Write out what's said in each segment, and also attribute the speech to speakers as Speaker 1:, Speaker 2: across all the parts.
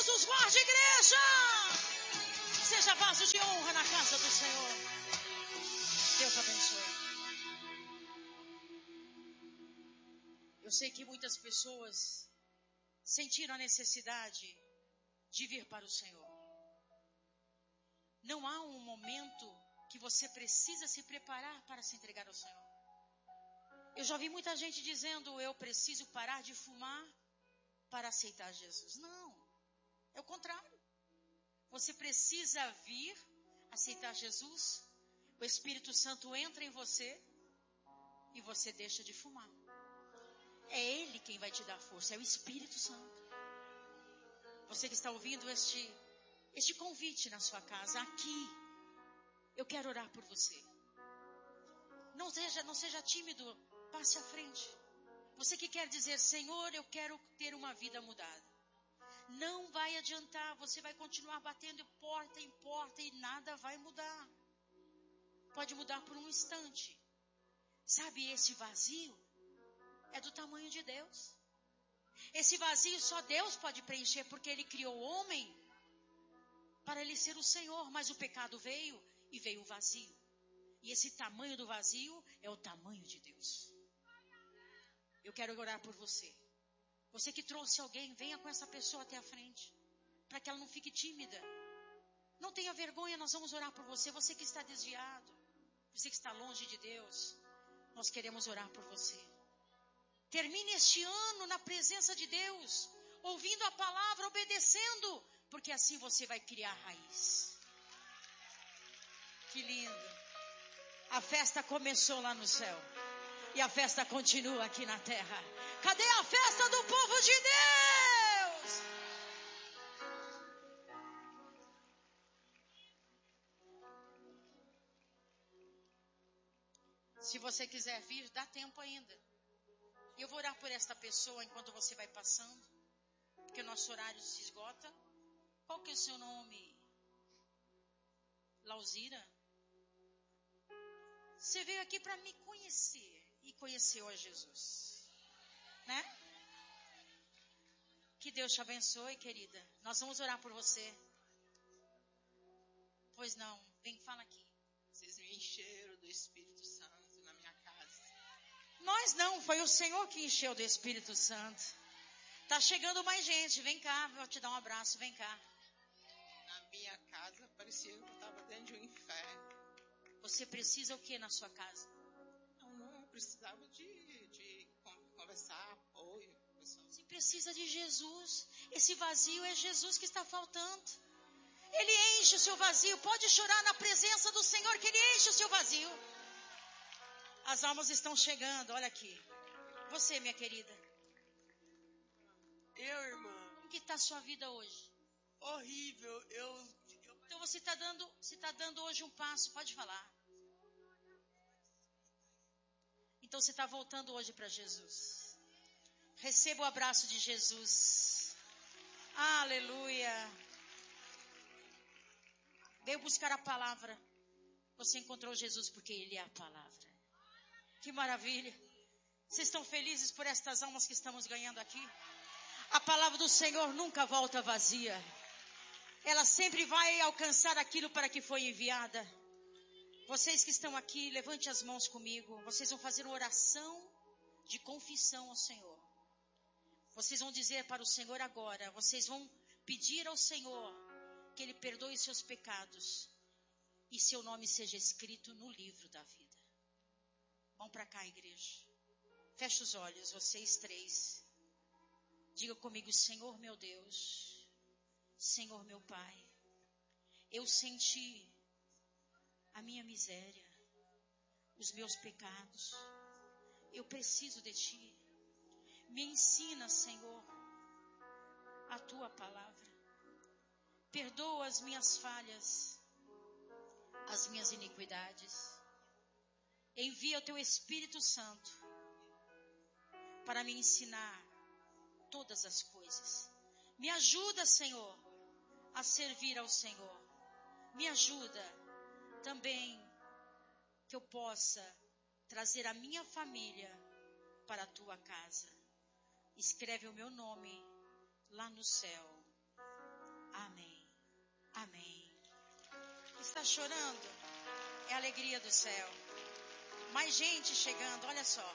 Speaker 1: Jesus guarde a igreja. Seja vaso de honra na casa do Senhor. Deus abençoe. Eu sei que muitas pessoas sentiram a necessidade de vir para o Senhor. Não há um momento que você precisa se preparar para se entregar ao Senhor. Eu já vi muita gente dizendo, eu preciso parar de fumar para aceitar Jesus. Não, é o contrário. Você precisa vir, aceitar Jesus, o Espírito Santo entra em você e você deixa de fumar. É Ele quem vai te dar força, é o Espírito Santo. Você que está ouvindo este convite na sua casa, aqui, eu quero orar por você. Não seja tímido, passe à frente. Você que quer dizer, Senhor, eu quero ter uma vida mudada. Não vai adiantar, você vai continuar batendo porta em porta e nada vai mudar. Pode mudar por um instante. Sabe, esse vazio é do tamanho de Deus. Esse vazio só Deus pode preencher, porque Ele criou o homem para Ele ser o Senhor. Mas o pecado veio e veio o vazio. E esse tamanho do vazio é o tamanho de Deus. Eu quero orar por você. Você que trouxe alguém, venha com essa pessoa até a frente, para que ela não fique tímida. Não tenha vergonha, nós vamos orar por você. Você que está desviado, você que está longe de Deus, nós queremos orar por você. Termine este ano na presença de Deus, ouvindo a palavra, obedecendo, porque assim você vai criar raiz. Que lindo. A festa começou lá no céu. E a festa continua aqui na terra. Cadê a festa do povo de Deus? Se você quiser vir, dá tempo ainda. Eu vou orar por esta pessoa enquanto você vai passando, porque o nosso horário se esgota. Qual que é o seu nome? Lauzira? Você veio aqui para me conhecer e conheceu a Jesus, né? Que Deus te abençoe, querida. Nós vamos orar por você. Pois não, vem, fala aqui.
Speaker 2: Vocês me encheram do Espírito Santo na minha casa.
Speaker 1: Nós não, foi o Senhor que encheu do Espírito Santo. Tá chegando mais gente, vem cá, vou te dar um abraço, vem cá.
Speaker 2: Na minha casa parecia que eu estava dentro de um inferno.
Speaker 1: Você precisa o que na sua casa?
Speaker 2: Não, eu precisava de conversar, apoio.
Speaker 1: Você precisa de Jesus. Esse vazio é Jesus que está faltando. Ele enche o seu vazio. Pode chorar na presença do Senhor, que Ele enche o seu vazio. As almas estão chegando, olha aqui. Você, minha querida.
Speaker 2: Eu, irmã.
Speaker 1: Como que está a sua vida hoje?
Speaker 2: Horrível.
Speaker 1: Então você está dando hoje um passo, pode falar. Então você está voltando hoje para Jesus. Receba o abraço de Jesus. Aleluia. Veio buscar a palavra. Você encontrou Jesus porque Ele é a palavra. Que maravilha. Vocês estão felizes por estas almas que estamos ganhando aqui? A palavra do Senhor nunca volta vazia. Ela sempre vai alcançar aquilo para que foi enviada. Vocês que estão aqui, levante as mãos comigo. Vocês vão fazer uma oração de confissão ao Senhor. Vocês vão dizer para o Senhor agora. Vocês vão pedir ao Senhor que Ele perdoe seus pecados e seu nome seja escrito no livro da vida. Vão para cá, igreja. Feche os olhos, vocês três. Diga comigo, Senhor meu Deus, Senhor meu Pai, eu senti a minha miséria, os meus pecados. Eu preciso de Ti. Me ensina, Senhor, a Tua palavra. Perdoa as minhas falhas, as minhas iniquidades. Envia o Teu Espírito Santo para me ensinar todas as coisas. Me ajuda, Senhor, a servir ao Senhor. Me ajuda também que eu possa trazer a minha família para a Tua casa. Escreve o meu nome lá no céu. Amém. Amém. Está chorando? É a alegria do céu. Mais gente chegando, olha só.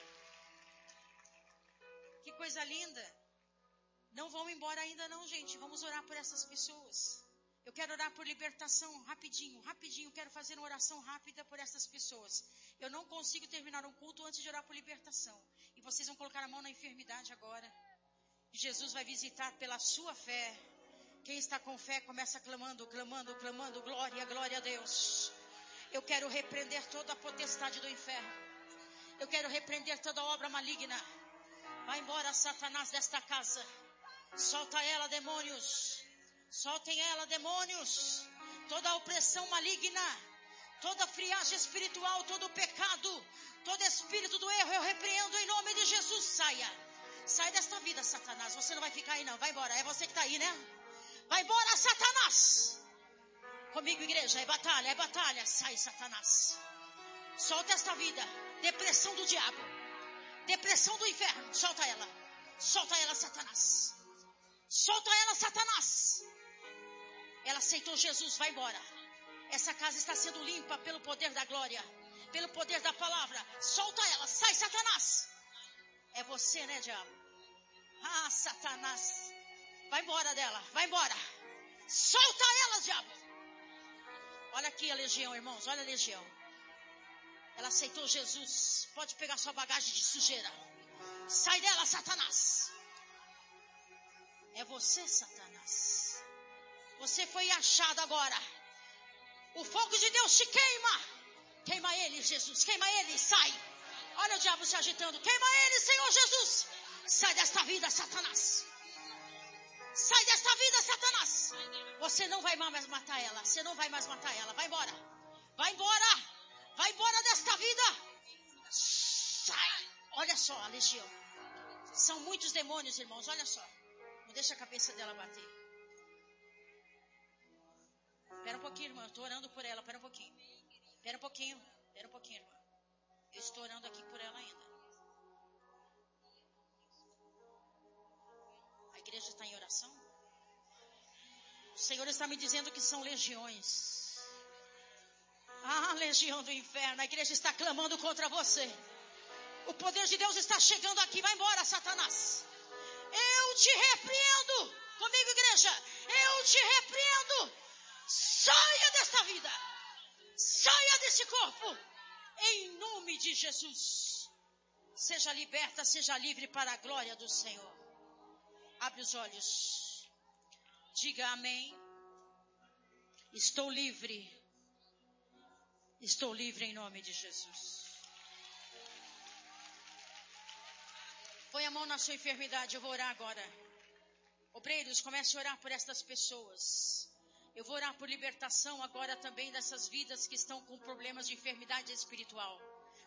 Speaker 1: Que coisa linda. Não vão embora ainda não, gente. Vamos orar por essas pessoas. Eu quero orar por libertação, rapidinho. Quero fazer uma oração rápida por essas pessoas. Eu não consigo terminar um culto antes de orar por libertação. E vocês vão colocar a mão na enfermidade agora. Jesus vai visitar pela sua fé. Quem está com fé começa clamando. Glória a Deus. Eu quero repreender toda a potestade do inferno. Eu quero repreender toda obra maligna. Vai embora, Satanás, desta casa. Solta ela, demônios. Soltem ela, demônios. Toda a opressão maligna, toda friagem espiritual, todo pecado, todo espírito do erro, eu repreendo em nome de Jesus. Sai desta vida, Satanás. Você não vai ficar aí não, vai embora. É você que está aí, né? Vai embora, Satanás. Comigo, igreja, é batalha. Sai, Satanás. Solta esta vida. Depressão do diabo, depressão do inferno. Solta ela, Satanás. Solta ela, Satanás. Ela aceitou Jesus, vai embora. Essa casa está sendo limpa pelo poder da glória, pelo poder da palavra. Solta ela, sai, Satanás. É você, né, diabo? Ah, Satanás. Vai embora dela, vai embora. Solta ela, diabo. Olha aqui a legião, irmãos, olha a legião. Ela aceitou Jesus. Pode pegar sua bagagem de sujeira. Sai dela, Satanás. É você, Satanás. Você foi achado agora. O fogo de Deus te queima. Queima ele, Jesus. Queima ele, sai. Olha o diabo se agitando. Queima ele, Senhor Jesus. Sai desta vida, Satanás. Sai desta vida, Satanás. Você não vai mais matar ela. Você não vai mais matar ela. Vai embora. Vai embora. Vai embora desta vida. Sai. Olha só a legião. São muitos demônios, irmãos. Olha só. Não deixa a cabeça dela bater. Espera um pouquinho, irmã. Eu estou orando por ela. Espera um pouquinho. Espera um pouquinho, irmã. Eu estou orando aqui por ela ainda. A igreja está em oração? O Senhor está me dizendo que são legiões. Ah, legião do inferno. A igreja está clamando contra você. O poder de Deus está chegando aqui. Vai embora, Satanás. Eu te repreendo. Comigo, igreja. Eu te repreendo. Saia desta vida. Saia desse corpo. Em nome de Jesus. Seja liberta, seja livre para a glória do Senhor. Abre os olhos. Diga amém. Estou livre. Estou livre em nome de Jesus. Põe a mão na sua enfermidade. Eu vou orar agora. Obreiros, comece a orar por estas pessoas. Eu vou orar por libertação agora também dessas vidas que estão com problemas de enfermidade espiritual.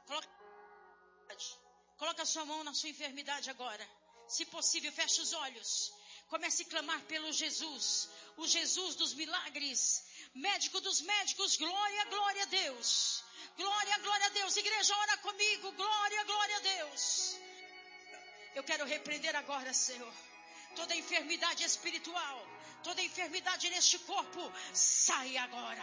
Speaker 1: Coloca a sua mão na sua enfermidade agora. Se possível, feche os olhos. Comece a clamar pelo Jesus. O Jesus dos milagres. Médico dos médicos. Glória a Deus. Glória a Deus. Igreja, ora comigo. Glória a Deus. Eu quero repreender agora, Senhor, toda enfermidade espiritual, toda enfermidade neste corpo. Sai agora,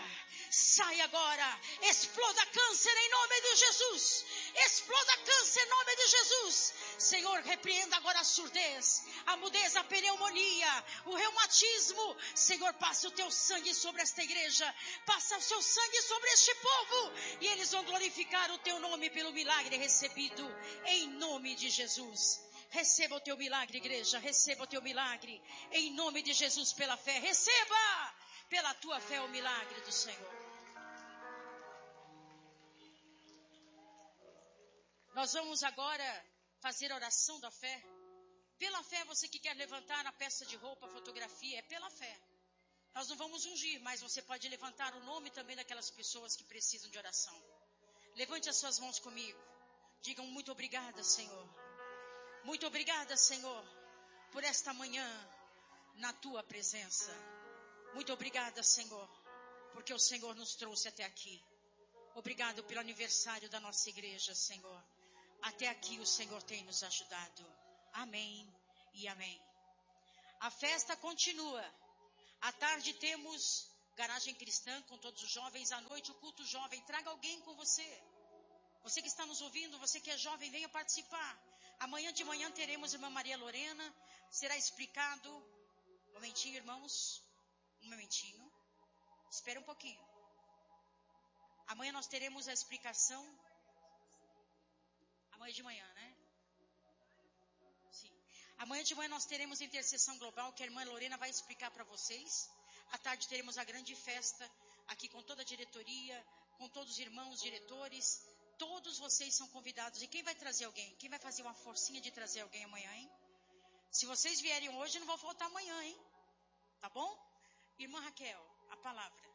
Speaker 1: exploda câncer em nome de Jesus, exploda câncer em nome de Jesus. Senhor, repreenda agora a surdez, a mudez, a pneumonia, o reumatismo. Senhor, passa o teu sangue sobre esta igreja, passa o seu sangue sobre este povo, e eles vão glorificar o teu nome pelo milagre recebido, em nome de Jesus. Receba o teu milagre, igreja, receba o teu milagre, em nome de Jesus, pela fé. Receba pela tua fé o milagre do Senhor. Nós vamos agora fazer a oração da fé. Pela fé, você que quer levantar a peça de roupa, a fotografia, é pela fé. Nós não vamos ungir, mas você pode levantar o nome também daquelas pessoas que precisam de oração. Levante as suas mãos comigo. Digam muito obrigada, Senhor. Muito obrigada, Senhor, por esta manhã na tua presença. Muito obrigada, Senhor, porque o Senhor nos trouxe até aqui. Obrigado pelo aniversário da nossa igreja, Senhor. Até aqui o Senhor tem nos ajudado. Amém e amém. A festa continua. À tarde temos garagem cristã com todos os jovens. À noite o culto jovem. Traga alguém com você. Você que está nos ouvindo, você que é jovem, venha participar. Amanhã de manhã teremos a irmã Maria Lorena. Será explicado. Um momentinho, irmãos. Um momentinho. Espera um pouquinho. Amanhã nós teremos a explicação. Amanhã de manhã, né? Sim. Amanhã de manhã nós teremos a intercessão global, que a irmã Lorena vai explicar para vocês. À tarde teremos a grande festa, aqui com toda a diretoria, com todos os irmãos, diretores. Todos vocês são convidados. E quem vai trazer alguém? Quem vai fazer uma forcinha de trazer alguém amanhã, hein? Se vocês vierem hoje, não vão faltar amanhã, hein? Tá bom? Irmã Raquel, a palavra.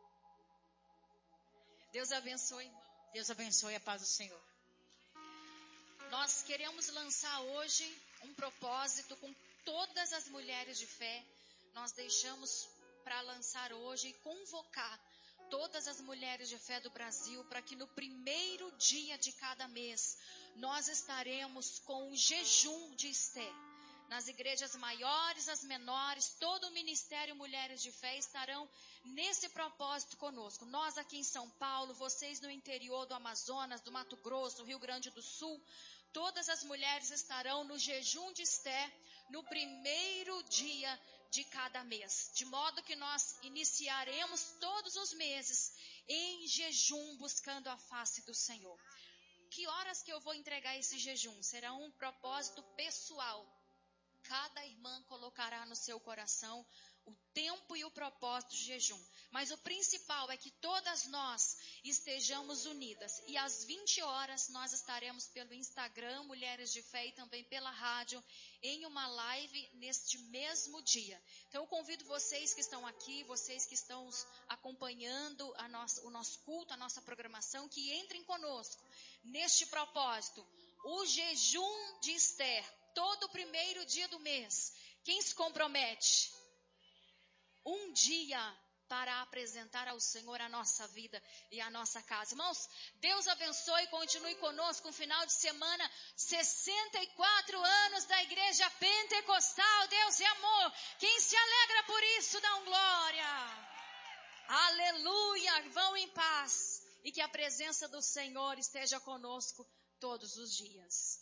Speaker 3: Deus abençoe.
Speaker 1: Deus abençoe, a paz do Senhor.
Speaker 3: Nós queremos lançar hoje um propósito com todas as mulheres de fé. Nós deixamos para lançar hoje e convocar todas as mulheres de fé do Brasil para que no primeiro dia de cada mês nós estaremos com o jejum de Esther. Nas igrejas maiores, as menores, todo o Ministério Mulheres de Fé estarão nesse propósito conosco. Nós aqui em São Paulo, vocês no interior do Amazonas, do Mato Grosso, do Rio Grande do Sul, todas as mulheres estarão no jejum de Esther no primeiro dia de cada mês. De modo que nós iniciaremos todos os meses em jejum, buscando a face do Senhor. Que horas que eu vou entregar esse jejum? Será um propósito pessoal. Cada irmã colocará no seu coração o tempo e o propósito de jejum. Mas o principal é que todas nós estejamos unidas. E às 20 horas nós estaremos pelo Instagram, Mulheres de Fé, e também pela rádio, em uma live neste mesmo dia. Então eu convido vocês que estão aqui, vocês que estão acompanhando o nosso culto, a nossa programação, que entrem conosco neste propósito. O jejum de Esther. Todo primeiro dia do mês, quem se compromete? Um dia para apresentar ao Senhor a nossa vida e a nossa casa. Irmãos, Deus abençoe e continue conosco um final de semana. 64 anos da Igreja Pentecostal. Deus é amor. Quem se alegra por isso, dá glória. Aleluia. Vão em paz. E que a presença do Senhor esteja conosco todos os dias.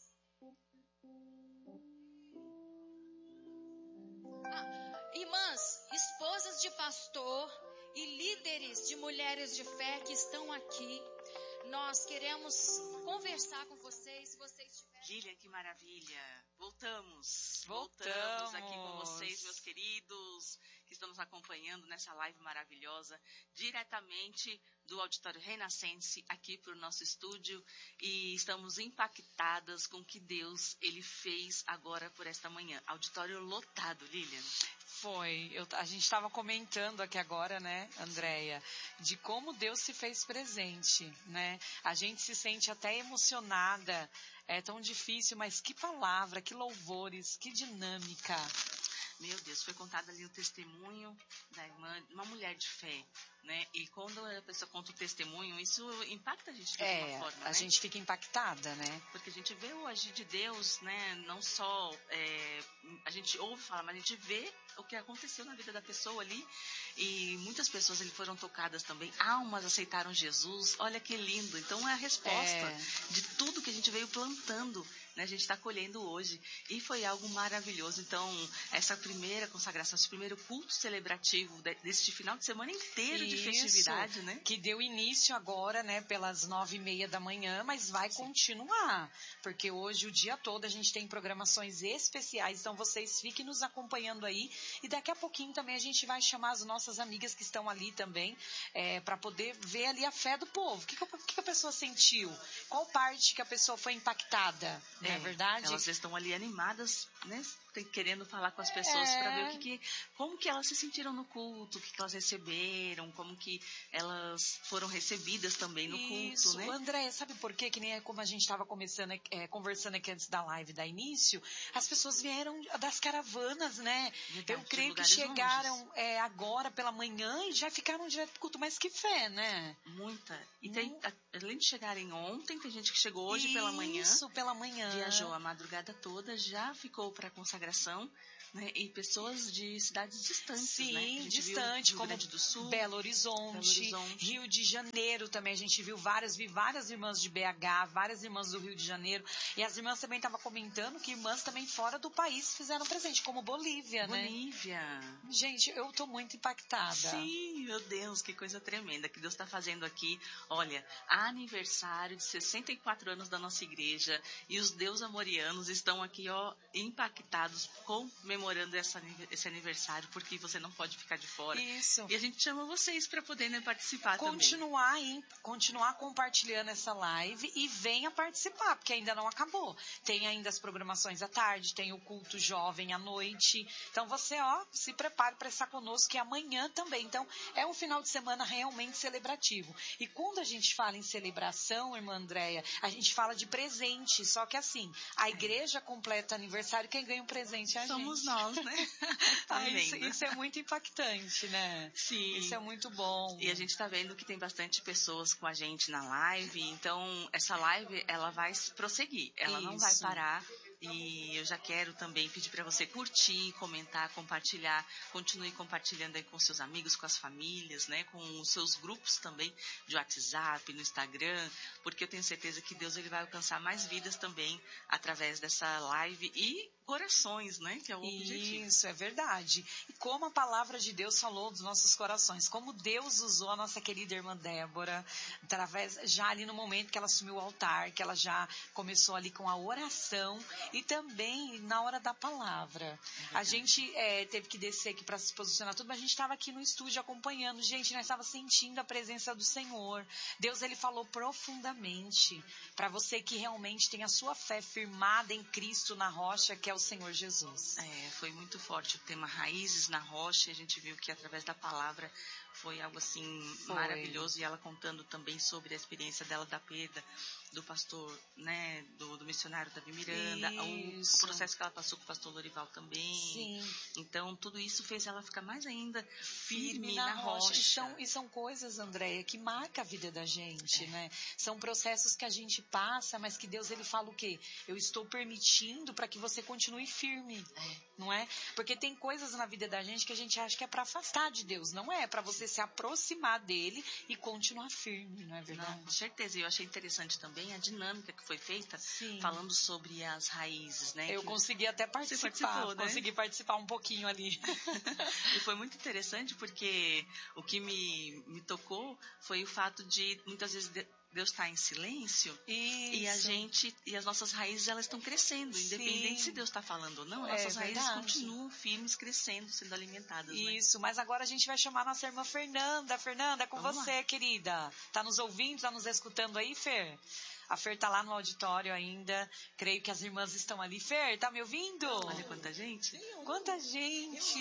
Speaker 3: Irmãs, esposas de pastor e líderes de mulheres de fé que estão aqui, nós queremos conversar com vocês, se vocês tiverem...
Speaker 4: Lilian, que maravilha! Voltamos aqui com vocês, meus queridos, que estão nos acompanhando nessa live maravilhosa, diretamente do Auditório Renascense, aqui para o nosso estúdio, e estamos impactadas com o que Deus, Ele fez agora por esta manhã. Auditório lotado, Lilian.
Speaker 5: Foi, a gente estava comentando aqui agora, né, Andréia, de como Deus se fez presente, né? A gente se sente até emocionada, é tão difícil, mas que palavra, que louvores, que dinâmica.
Speaker 4: Meu Deus, foi contado ali o testemunho da irmã, uma mulher de fé, né? E quando a pessoa conta o testemunho, isso impacta a gente de alguma forma, né?
Speaker 5: A gente fica impactada, né?
Speaker 4: Porque a gente vê o agir de Deus, né? Não só a gente ouve falar, mas a gente vê o que aconteceu na vida da pessoa ali. E muitas pessoas ali foram tocadas também. Almas aceitaram Jesus. Olha que lindo. Então é a resposta de tudo que a gente veio plantando, né? A gente está colhendo hoje. E foi algo maravilhoso. Então, essa primeira consagração, esse primeiro culto celebrativo deste final de semana inteiro de festividade, né?
Speaker 5: Que deu início agora, né? Pelas 9h30 da manhã, mas vai continuar. Porque hoje, o dia todo, a gente tem programações especiais. Então, vocês fiquem nos acompanhando aí. E daqui a pouquinho também a gente vai chamar as nossas amigas que estão ali também, para poder ver ali a fé do povo. O que a pessoa sentiu? Qual parte que a pessoa foi impactada? Não é verdade?
Speaker 4: Elas estão ali animadas, né? Querendo falar com as pessoas para ver como que elas se sentiram no culto, o que elas receberam, como que elas foram recebidas também no culto, né?
Speaker 5: André, sabe por quê? Que nem como a gente estava conversando aqui antes da live dar início, as pessoas vieram das caravanas, né?
Speaker 4: Verdade,
Speaker 5: eu creio que chegaram agora pela manhã e já ficaram direto pro culto, mas que fé, né?
Speaker 4: Muita. E tem, além de chegarem ontem, tem gente que chegou hoje pela manhã.
Speaker 5: Isso, pela manhã.
Speaker 4: Viajou a madrugada toda, já ficou para consagração, né? E pessoas de cidades distantes,
Speaker 5: Sim,
Speaker 4: né? A gente
Speaker 5: distante,
Speaker 4: viu Rio
Speaker 5: como
Speaker 4: Grande do Sul,
Speaker 5: Belo Horizonte, Rio de Janeiro também. A gente viu várias irmãs de BH, várias irmãs do Rio de Janeiro. E as irmãs também estavam comentando que irmãs também fora do país fizeram presente, como Bolívia, né?
Speaker 4: Bolívia.
Speaker 5: Gente, eu tô muito impactada.
Speaker 4: Sim, meu Deus, que coisa tremenda que Deus está fazendo aqui. Olha, aniversário de 64 anos da nossa igreja e os Deus amorianos estão aqui, ó, impactados, comemorando esse aniversário, porque você não pode ficar de fora.
Speaker 5: Isso.
Speaker 4: E a gente chama vocês para poderem participar
Speaker 5: Continuar compartilhando essa live e venha participar, porque ainda não acabou. Tem ainda as programações à tarde, tem o culto jovem à noite. Então você, ó, se prepare para estar conosco, que amanhã também. Então é um final de semana realmente celebrativo. E quando a gente fala em celebração, irmã Andréia, a gente fala de presente. Só que assim, a igreja completa aniversário, quem ganha um presente é a
Speaker 4: Somos
Speaker 5: gente.
Speaker 4: nós, né?
Speaker 5: Isso é muito impactante, né?
Speaker 4: Sim.
Speaker 5: Isso é muito bom.
Speaker 4: E a gente tá vendo que tem bastante pessoas com a gente na live, então essa live, ela vai prosseguir, ela não vai parar. E eu já quero também pedir para você curtir, comentar, compartilhar. Continue compartilhando aí com seus amigos, com as famílias, né? Com os seus grupos também de WhatsApp, no Instagram, porque eu tenho certeza que Deus ele vai alcançar mais vidas também através dessa live e corações, né? Que é o objetivo.
Speaker 5: Isso, é verdade. E como a palavra de Deus falou dos nossos corações, como Deus usou a nossa querida irmã Débora, através, já ali no momento que ela assumiu o altar, que ela já começou ali com a oração e também na hora da palavra. A gente teve que descer aqui para se posicionar tudo, mas a gente estava aqui no estúdio acompanhando. Gente, nós estávamos sentindo a presença do Senhor. Deus, ele falou profundamente para você que realmente tem a sua fé firmada em Cristo na rocha, que é o Senhor Jesus.
Speaker 4: Foi muito forte o tema Raízes na Rocha. A gente viu que através da palavra foi algo assim maravilhoso. E ela contando também sobre a experiência dela da perda do pastor, né, do missionário Davi Miranda, o processo que ela passou com o pastor Lorival também.
Speaker 5: Sim.
Speaker 4: Então, tudo isso fez ela ficar mais ainda firme na rocha.
Speaker 5: E são coisas, Andréia, que marcam a vida da gente, né? São processos que a gente passa, mas que Deus, ele fala o quê? Eu estou permitindo para que você continue firme, não é? Porque tem coisas na vida da gente que a gente acha que é para afastar de Deus, não é? Para você se aproximar dele e continuar firme, não é verdade?
Speaker 4: Não, com certeza. E eu achei interessante também a dinâmica que foi feita, falando sobre as raízes, né?
Speaker 5: Eu consegui até participar,
Speaker 4: né?
Speaker 5: Consegui participar um pouquinho ali.
Speaker 4: E foi muito interessante porque o que me tocou foi o fato de, muitas vezes, Deus está em silêncio.
Speaker 5: Isso.
Speaker 4: E as nossas raízes, elas estão crescendo, independente se Deus está falando ou não, nossas raízes continuam firmes, crescendo, sendo alimentadas.
Speaker 5: Isso, mas agora a gente vai chamar a nossa irmã Fernanda. Fernanda, é com você, querida. Tá nos ouvindo, tá nos escutando aí, Fer? A Fer tá lá no auditório ainda. Creio que as irmãs estão ali. Fer, tá me ouvindo?
Speaker 4: Olha quanta gente.
Speaker 5: Quanta gente.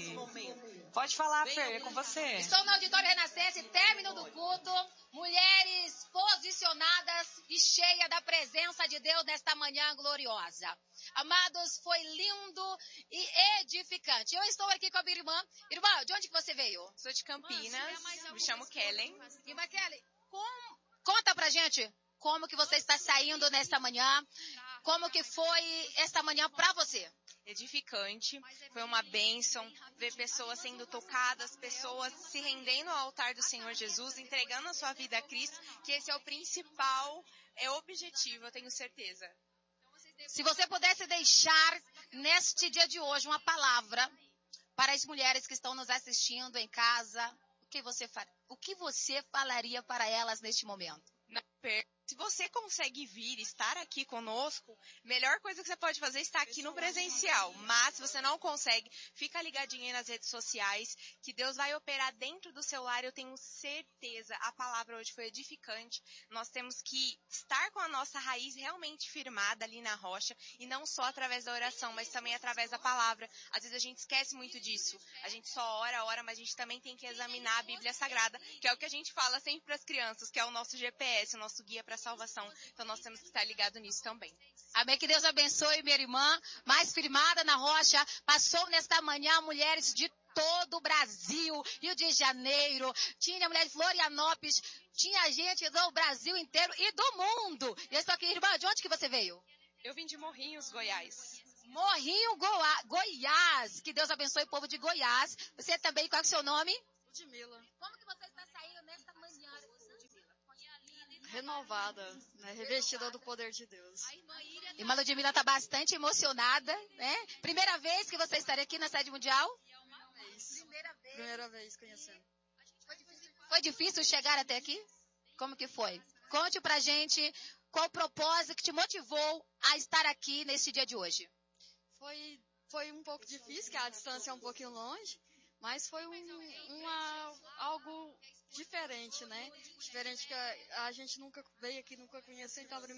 Speaker 5: Pode falar, Fer, é com você.
Speaker 3: Estou no auditório Renascença, término do culto. Mulheres posicionadas e cheias da presença de Deus nesta manhã gloriosa. Amados, foi lindo e edificante. Eu estou aqui com a minha irmã. Irmã, de onde que você veio?
Speaker 2: Sou de Campinas, me chamo Kellen.
Speaker 3: Irmã Kellen, conta pra gente como que você está saindo nesta manhã, como que foi esta manhã pra você.
Speaker 2: Edificante, foi uma bênção ver pessoas sendo tocadas, pessoas se rendendo ao altar do Senhor Jesus, entregando a sua vida a Cristo, que esse é o principal objetivo, eu tenho certeza.
Speaker 3: Se você pudesse deixar neste dia de hoje uma palavra para as mulheres que estão nos assistindo em casa, o que você falaria para elas neste momento?
Speaker 2: Se você consegue vir, estar aqui conosco, melhor coisa que você pode fazer é estar aqui no presencial. Mas se você não consegue, fica ligadinho aí nas redes sociais, que Deus vai operar dentro do seu lar, eu tenho certeza. A palavra hoje foi edificante. Nós temos que estar com a nossa raiz realmente firmada ali na rocha, e não só através da oração, mas também através da palavra. Às vezes a gente esquece muito disso. A gente só ora, mas a gente também tem que examinar a Bíblia Sagrada, que é o que a gente fala sempre para as crianças, que é o nosso GPS, o nosso guia para a salvação. Então nós temos que estar ligados nisso também.
Speaker 3: Amém, que Deus abençoe minha irmã, mais firmada na rocha. Passou nesta manhã mulheres de todo o Brasil, Rio de Janeiro, tinha mulher de Florianópolis, tinha gente do Brasil inteiro e do mundo. E eu estou aqui, irmã, de onde que você veio?
Speaker 2: Eu vim de Morrinhos, Goiás.
Speaker 6: Morrinho, Goiás. Que Deus abençoe o povo de Goiás. Você também, qual é o seu nome?
Speaker 7: Ludmila.
Speaker 6: Como que você está saindo nesta manhã, Ludmila?
Speaker 7: Renovada, né? Revestida do poder de Deus.
Speaker 6: Irmã Ludmila está bastante emocionada, né? Primeira vez que você estaria aqui na sede mundial?
Speaker 7: Primeira vez conhecendo.
Speaker 6: Foi difícil chegar até aqui? Como que foi? Conte pra gente qual o propósito que te motivou a estar aqui nesse dia de hoje.
Speaker 7: Foi um pouco difícil, que a distância é um pouquinho longe, mas foi algo diferente, né? Diferente que a gente nunca veio aqui, nunca conheceu, então